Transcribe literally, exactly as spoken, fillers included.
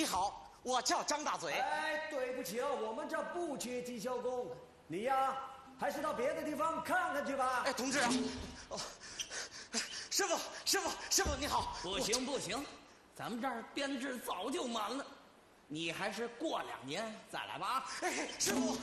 你好，我叫张大嘴。 哎，对不起啊，我们这不缺技校工，你呀，还是到别的地方看看去吧。 哎，同志啊，哦，师傅，师傅，师傅你好。 不行不行，咱们这儿编制早就满了，你还是过两年再来吧。 哎，师傅。